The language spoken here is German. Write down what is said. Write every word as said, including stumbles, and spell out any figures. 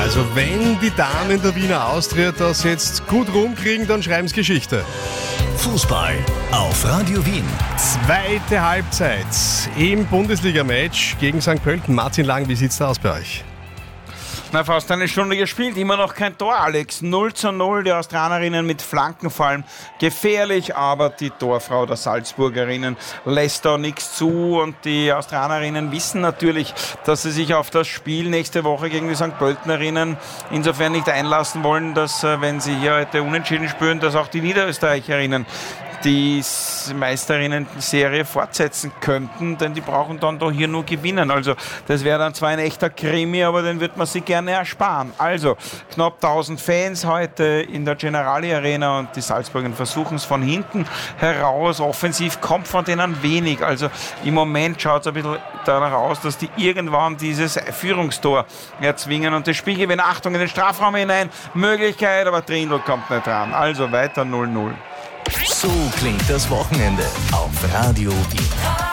Also wenn die Damen der Wiener Austria das jetzt gut rumkriegen, dann schreiben sie Geschichte. Fußball auf Radio Wien. Zweite Halbzeit im Bundesliga-Match gegen Sankt Pölten. Martin Lang, wie sieht's da aus bei euch? Na, fast eine Stunde gespielt, immer noch kein Tor, Alex. null zu null, die Australierinnen mit Flanken fallen. Gefährlich, aber die Torfrau der Salzburgerinnen lässt da nichts zu. Und die Australierinnen wissen natürlich, dass sie sich auf das Spiel nächste Woche gegen die Sankt Pöltenerinnen insofern nicht einlassen wollen, dass, wenn sie hier heute unentschieden spielen, dass auch die Niederösterreicherinnen die Meisterinnen-Serie fortsetzen könnten, denn die brauchen dann doch hier nur gewinnen. Also das wäre dann zwar ein echter Krimi, aber den wird man sich gerne ersparen. Also knapp tausend Fans heute in der Generali Arena und die Salzburger versuchen es von hinten heraus. Offensiv kommt von denen wenig. Also im Moment schaut es ein bisschen danach aus, dass die irgendwann dieses Führungstor erzwingen und das Spiel gewinnen. Achtung in den Strafraum hinein. Möglichkeit, aber Trindl kommt nicht dran. Also weiter null null. So klingt das Wochenende auf Radio Wien.